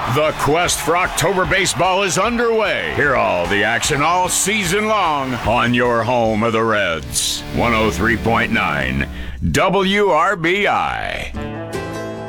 The quest for October baseball is underway. Hear all the action all season long on your home of the Reds. 103.9 WRBI.